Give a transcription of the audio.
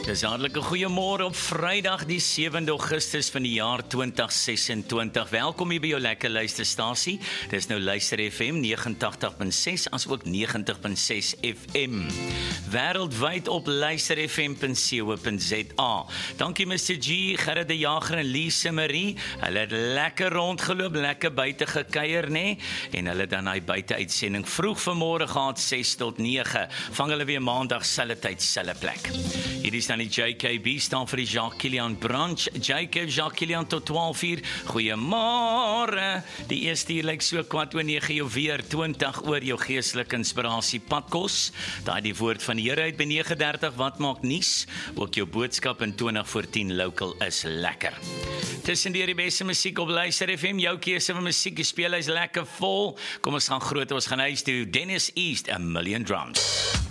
Dis hartlike goeiemôre op Vrydag die 7de Augustus van die jaar 2026. Welkom hier by jou lekker luisterstasie. Dis nou Luister FM 89.6 as ook 90.6 FM. Wêreldwyd op luisterfm.co.za. Dankie Mr. G, Gerrit de Jager en Lise Marie. Hulle het lekker rondgeloop, lekker buite gekuier, nê? En hulle dan hy buite uitsending vroeg vanmôre gehad 6 tot 9. Vang hulle weer maandag selfde tyd, selfde plek. Hierdie is dan die JKB, staan vir die Jacques Kilian Branch. JK, Jacques Kilian tot 12 uur. Goeiemôre. Die eerste uur lyk so kwart oor 9 jou weer 20 oor jou geestelike inspirasie padkos. Daai die woord van die Here uit by 9:30, wat maak nuus? Ook jou boodskap in 20 voor 10 local is lekker. Tussendeur die beste musiek op Luister FM, jou keuse van musiek, die speel is lekker vol. Kom ons gaan groot, ons gaan huis toe. Dennis East, A Million Drums.